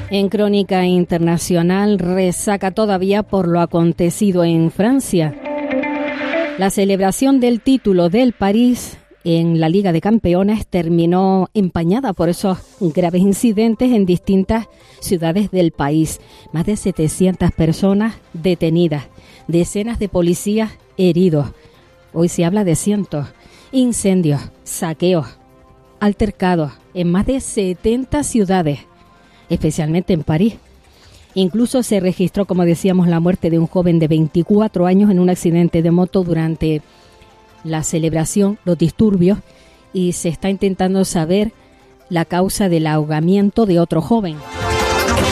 En crónica internacional, resaca todavía por lo acontecido en Francia. La celebración del título del París en la Liga de Campeones terminó empañada por esos graves incidentes en distintas ciudades del país. Más de 700 personas detenidas, decenas de policías heridos. Hoy se habla de cientos. Incendios, saqueos, altercados en más de 70 ciudades, especialmente en París. Incluso se registró, como decíamos, la muerte de un joven de 24 años en un accidente de moto durante la celebración, los disturbios, y se está intentando saber la causa del ahogamiento de otro joven.